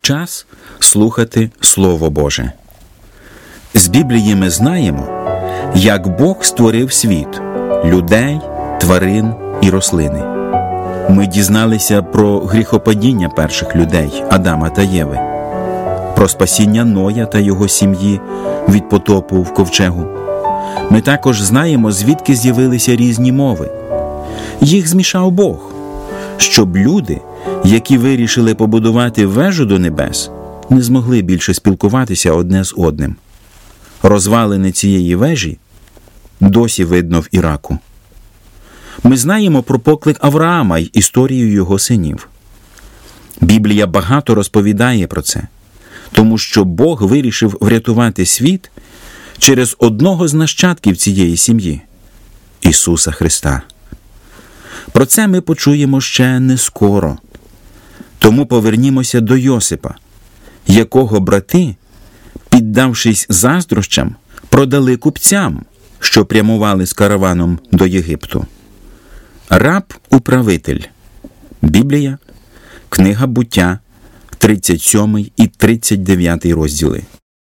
Час слухати Слово Боже. З Біблії ми знаємо, як Бог створив світ – людей, тварин і рослини. Ми дізналися про гріхопадіння перших людей – Адама та Єви, про спасіння Ноя та його сім'ї від потопу в ковчегу. Ми також знаємо, звідки з'явилися різні мови. Їх змішав Бог, щоб люди, які вирішили побудувати вежу до небес, не змогли більше спілкуватися одне з одним. Розвалини цієї вежі досі видно в Іраку. Ми знаємо про поклик Авраама й історію його синів. Біблія багато розповідає про це, тому що Бог вирішив врятувати світ через одного з нащадків цієї сім'ї – Ісуса Христа. Про це ми почуємо ще не скоро. Тому повернімося до Йосипа, якого брати, піддавшись заздрощам, продали купцям, що прямували з караваном до Єгипту. Раб-управитель. Біблія, книга Буття, 37 і 39 розділи.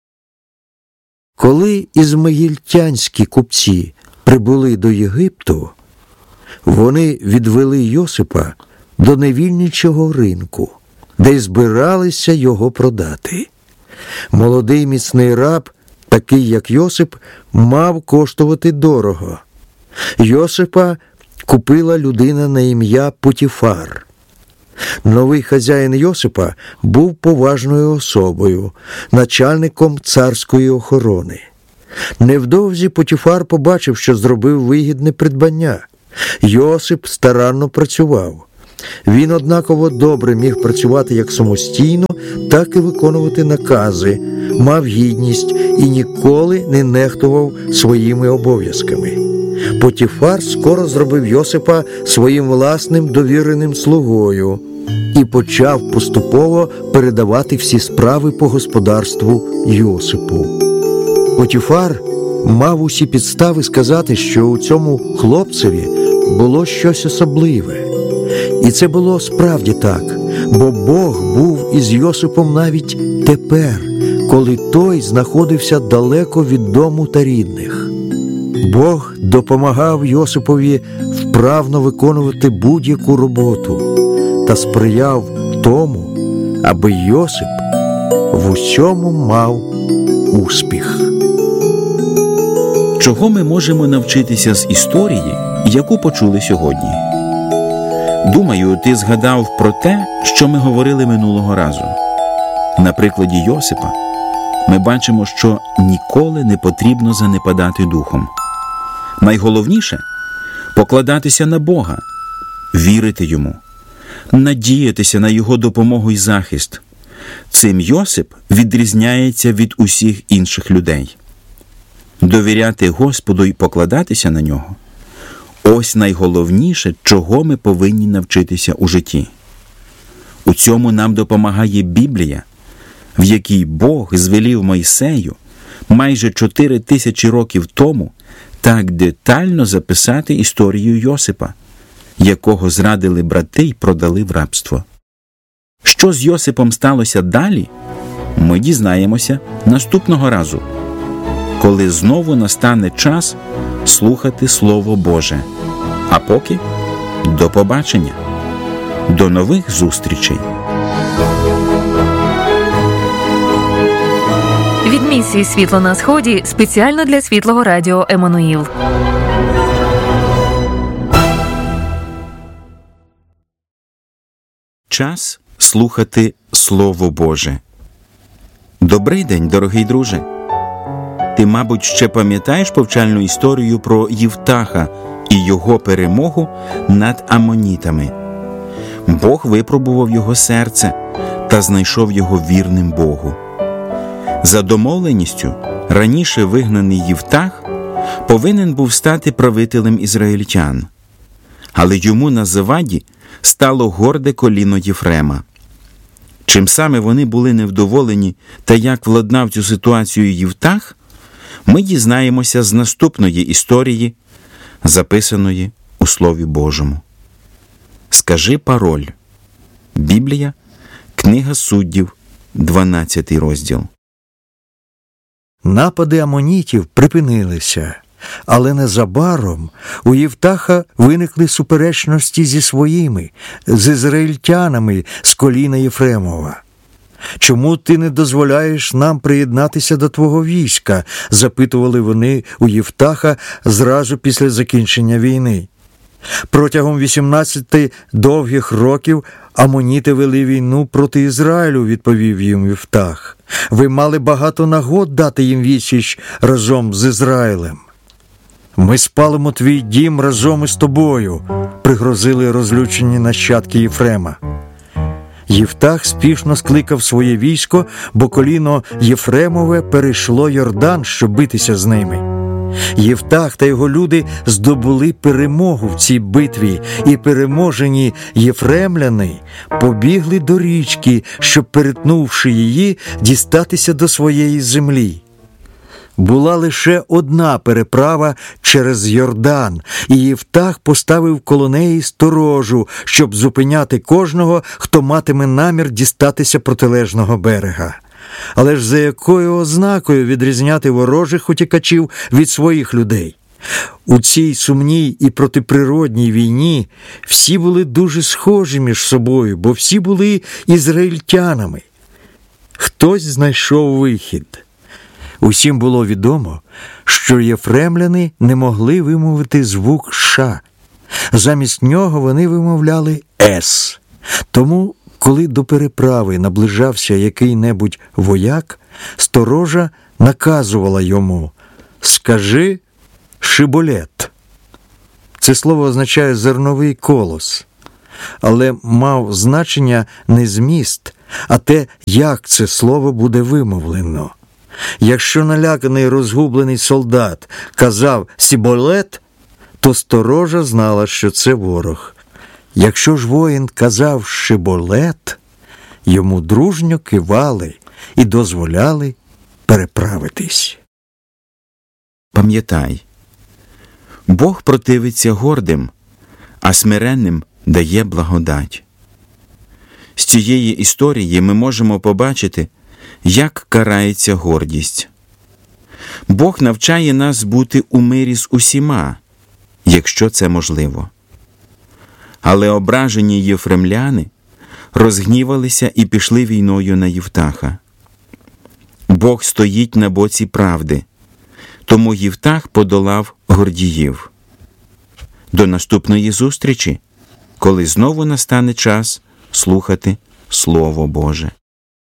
Коли ізмаїльтянські купці прибули до Єгипту, вони відвели Йосипа до невільничого ринку, де збиралися його продати. Молодий міцний раб, такий як Йосип, мав коштувати дорого. Йосипа купила людина на ім'я Потіфар. Новий хазяїн Йосипа був поважною особою, начальником царської охорони. Невдовзі Потіфар побачив, що зробив вигідне придбання. Йосип старанно працював. Він однаково добре міг працювати як самостійно, так і виконувати накази, мав гідність і ніколи не нехтував своїми обов'язками. Потіфар скоро зробив Йосипа своїм власним довіреним слугою і почав поступово передавати всі справи по господарству Йосипу. Потіфар мав усі підстави сказати, що у цьому хлопцеві було щось особливе. І це було справді так, бо Бог був із Йосипом навіть тепер, коли той знаходився далеко від дому та рідних. Бог допомагав Йосипові вправно виконувати будь-яку роботу та сприяв тому, аби Йосип в усьому мав успіх. Чого ми можемо навчитися з історії, яку почули сьогодні? Думаю, ти згадав про те, що ми говорили минулого разу. На прикладі Йосипа ми бачимо, що ніколи не потрібно занепадати духом. Найголовніше – покладатися на Бога, вірити Йому, надіятися на Його допомогу і захист. Цим Йосип відрізняється від усіх інших людей. Довіряти Господу і покладатися на Нього – ось найголовніше, чого ми повинні навчитися у житті. У цьому нам допомагає Біблія, в якій Бог звелів Мойсею майже 4000 років тому так детально записати історію Йосипа, якого зрадили брати й продали в рабство. Що з Йосипом сталося далі, ми дізнаємося наступного разу, коли знову настане час слухати Слово Боже. А поки – до побачення. До нових зустрічей. Від місії «Світло на Сході» спеціально для Світлого Радіо Еммануїл. Час слухати Слово Боже. Добрий день, дорогий друже. Ти, мабуть, ще пам'ятаєш повчальну історію про Єфтаха і його перемогу над амонітами. Бог випробував його серце та знайшов його вірним Богу. За домовленістю, раніше вигнаний Єфтах повинен був стати правителем ізраїльтян. Але йому на заваді стало горде коліно Єфрема. Чим саме вони були невдоволені та як владнав цю ситуацію Єфтах, ми дізнаємося з наступної історії, записаної у Слові Божому. Скажи пароль. Біблія, книга Суддів, 12 розділ. Напади амонітів припинилися, але незабаром у Єфтаха виникли суперечності зі своїми, з ізраїльтянами з коліна Єфремова. «Чому ти не дозволяєш нам приєднатися до твого війська?» – запитували вони у Єфтаха зразу після закінчення війни. Протягом 18 довгих років амоніти вели війну проти Ізраїлю, відповів їм Єфтах. Ви мали багато нагод дати їм відсіч разом з Ізраїлем. Ми спалимо твій дім разом із тобою, пригрозили розлючені нащадки Єфрема. Єфтах спішно скликав своє військо, бо коліно Єфремове перейшло Йордан, щоб битися з ними. Єфтах та його люди здобули перемогу в цій битві, і переможені єфремляни побігли до річки, щоб, перетнувши її, дістатися до своєї землі. Була лише одна переправа через Йордан, і Єфтах поставив коло неї сторожу, щоб зупиняти кожного, хто матиме намір дістатися протилежного берега. Але ж за якою ознакою відрізняти ворожих утікачів від своїх людей? У цій сумній і протиприродній війні всі були дуже схожі між собою, бо всі були ізраїльтянами. Хтось знайшов вихід. Усім було відомо, що єфремляни не могли вимовити звук «ша». Замість нього вони вимовляли «с». Тому, коли до переправи наближався який-небудь вояк, сторожа наказувала йому «скажи шиболет». Це слово означає «зерновий колос», але мав значення не зміст, а те, як це слово буде вимовлено. Якщо наляканий розгублений солдат казав «сіболет», то сторожа знала, що це ворог. Якщо ж воїн казав «шиболет», йому дружньо кивали і дозволяли переправитись. Пам'ятай, Бог противиться гордим, а смиренним дає благодать. З цієї історії ми можемо побачити, як карається гордість. Бог навчає нас бути у мирі з усіма, якщо це можливо. Але ображені єфремляни розгнівалися і пішли війною на Єфтаха. Бог стоїть на боці правди, тому Єфтах подолав гордіїв. До наступної зустрічі, коли знову настане час слухати Слово Боже.